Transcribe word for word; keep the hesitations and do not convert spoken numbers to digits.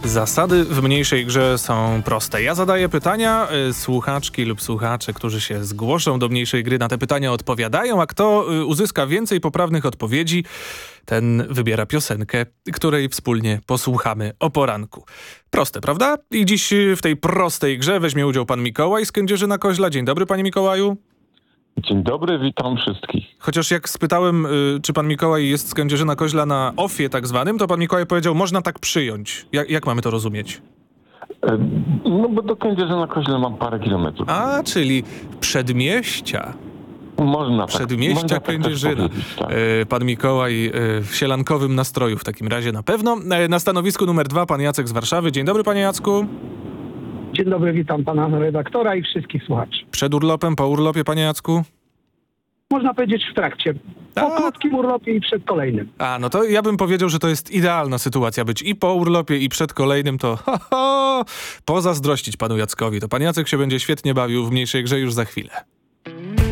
Zasady w mniejszej grze są proste. Ja zadaję pytania, y, słuchaczki lub słuchacze, którzy się zgłoszą do mniejszej gry, na te pytania odpowiadają, a kto y, uzyska więcej poprawnych odpowiedzi, ten wybiera piosenkę, której wspólnie posłuchamy o poranku. Proste, prawda? I dziś y, w tej prostej grze weźmie udział pan Mikołaj z Kędzierzyna-Koźla. Dzień dobry, panie Mikołaju. Dzień dobry, witam wszystkich. Chociaż jak spytałem, y, czy pan Mikołaj jest z Kędzierzyna-Koźla na ofie tak zwanym, to pan Mikołaj powiedział, można tak przyjąć. Jak, jak mamy to rozumieć? E, No bo do Kędzierzyna-Koźla mam parę kilometrów. A, czyli przedmieścia. Można tak. Przedmieścia można tak Kędzierzyna. też powiedzieć, tak. E, Pan Mikołaj e, w sielankowym nastroju w takim razie na pewno. E, Na stanowisku numer dwa pan Jacek z Warszawy. Dzień dobry, panie Jacku. Dzień dobry, witam pana redaktora i wszystkich słuchaczy. Przed urlopem, po urlopie, panie Jacku? Można powiedzieć w trakcie. Po A. krótkim urlopie i przed kolejnym. A, no to ja bym powiedział, że to jest idealna sytuacja. Być i po urlopie, i przed kolejnym, to ho, ho, pozazdrościć panu Jackowi. To pan Jacek się będzie świetnie bawił w mniejszej grze już za chwilę.